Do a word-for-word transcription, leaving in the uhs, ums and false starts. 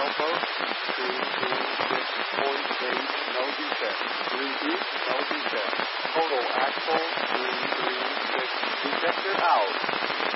sailboat. three three six, point eight, no defect. three deep, no defect. Total axle, three three six, detector out.